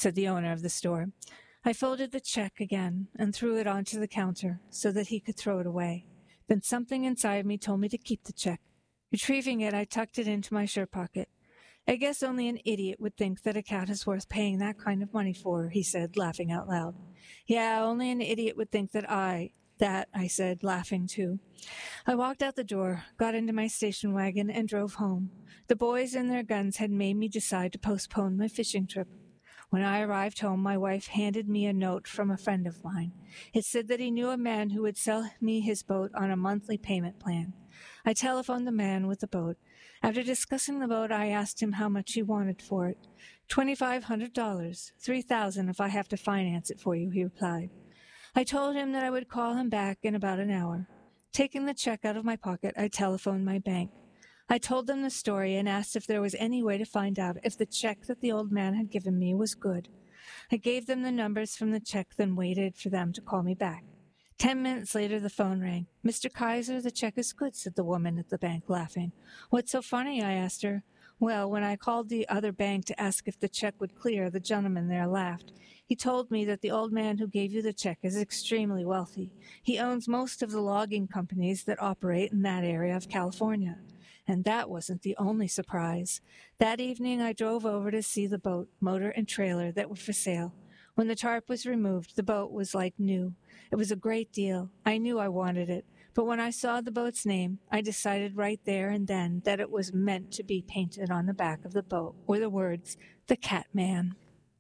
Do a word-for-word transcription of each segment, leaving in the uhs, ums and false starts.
said the owner of the store. I folded the check again and threw it onto the counter so that he could throw it away. Then something inside me told me to keep the check. Retrieving it, I tucked it into my shirt pocket. I guess only an idiot would think that a cat is worth paying that kind of money for, he said, laughing out loud. Yeah, only an idiot would think that I... That, I said, laughing too. I walked out the door, got into my station wagon, and drove home. The boys and their guns had made me decide to postpone my fishing trip. When I arrived home, my wife handed me a note from a friend of mine. It said that he knew a man who would sell me his boat on a monthly payment plan. I telephoned the man with the boat. After discussing the boat, I asked him how much he wanted for it. Twenty-five hundred dollars, three thousand if I have to finance it for you, he replied. I told him that I would call him back in about an hour. Taking the check out of my pocket, I telephoned my bank. I told them the story and asked if there was any way to find out if the check that the old man had given me was good. I gave them the numbers from the check, then waited for them to call me back. Ten minutes later, the phone rang. Mister Kaiser, the check is good, said the woman at the bank, laughing. What's so funny? I asked her. Well, when I called the other bank to ask if the check would clear, the gentleman there laughed. He told me that the old man who gave you the check is extremely wealthy. He owns most of the logging companies that operate in that area of California. And that wasn't the only surprise. That evening, I drove over to see the boat, motor and trailer that were for sale. When the tarp was removed, the boat was like new. It was a great deal. I knew I wanted it. But when I saw the boat's name, I decided right there and then that it was meant to be painted on the back of the boat were the words, The Cat Man.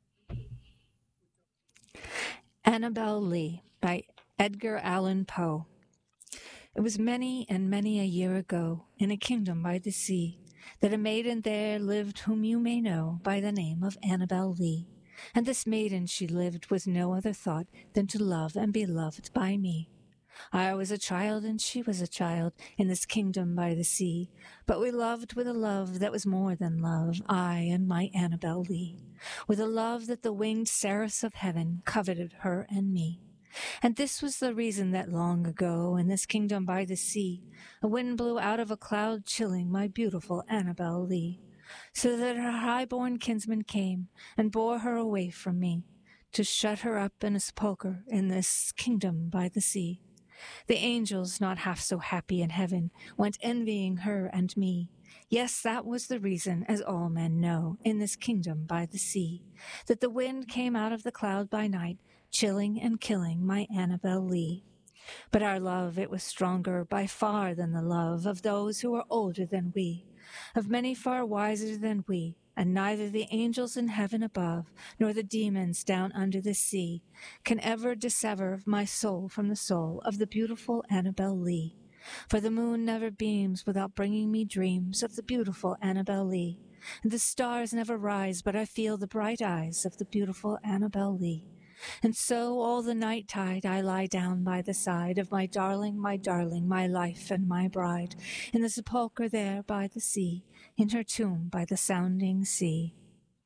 Annabel Lee by Edgar Allan Poe. It was many and many a year ago, in a kingdom by the sea, that a maiden there lived whom you may know by the name of Annabel Lee. And this maiden she lived with no other thought than to love and be loved by me. I was a child and she was a child in this kingdom by the sea, but we loved with a love that was more than love, I and my Annabel Lee, with a love that the winged seraphs of heaven coveted her and me. And this was the reason that long ago, in this kingdom by the sea, a wind blew out of a cloud chilling my beautiful Annabel Lee, so that her high-born kinsman came and bore her away from me, to shut her up in a sepulchre in this kingdom by the sea. The angels, not half so happy in heaven, went envying her and me. Yes, that was the reason, as all men know, in this kingdom by the sea, that the wind came out of the cloud by night, chilling and killing my Annabel Lee. But our love, it was stronger by far than the love of those who were older than we, of many far wiser than we, and neither the angels in heaven above, nor the demons down under the sea, can ever dissever my soul from the soul of the beautiful Annabel Lee. For the moon never beams without bringing me dreams of the beautiful Annabel Lee, and the stars never rise but I feel the bright eyes of the beautiful Annabel Lee. And so all the night tide I lie down by the side of my darling, my darling, my life and my bride, in the sepulchre there by the sea, in her tomb by the sounding sea.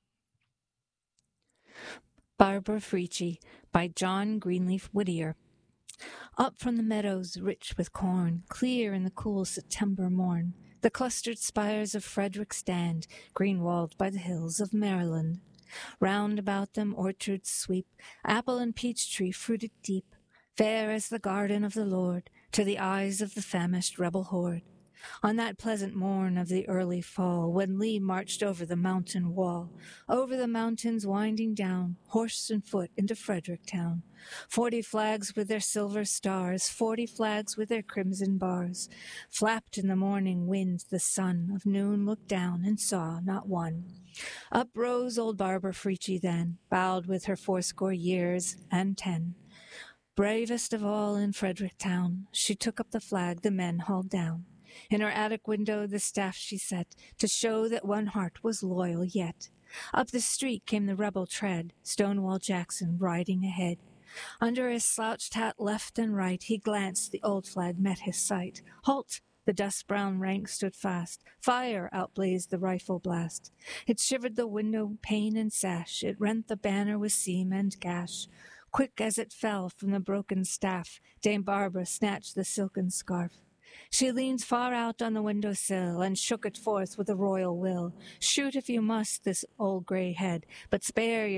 Barbara Frietchie by John Greenleaf Whittier. Up from the meadows rich with corn, clear in the cool September morn, the clustered spires of Frederick stand, green-walled by the hills of Maryland. Round about them orchards sweep, apple and peach tree fruited deep, fair as the garden of the Lord, to the eyes of the famished rebel horde. On that pleasant morn of the early fall, when Lee marched over the mountain wall, over the mountains winding down, horse and foot into Frederick town, forty flags with their silver stars, forty flags with their crimson bars, flapped in the morning wind. The sun of noon looked down and saw not one. Up rose old Barbara Frietchie then, bowed with her fourscore years and ten. Bravest of all in Frederick town, she took up the flag the men hauled down. In her attic window the staff she set, to show that one heart was loyal yet. Up the street came the rebel tread, Stonewall Jackson riding ahead. Under his slouched hat left and right he glanced, the old flag met his sight. Halt! The dust-brown ranks stood fast. Fire! Outblazed the rifle blast. It shivered the window pane and sash. It rent the banner with seam and gash. Quick as it fell from the broken staff, Dame Barbara snatched the silken scarf. She leaned far out on the window sill and shook it forth with a royal will. Shoot if you must this old grey head, but spare your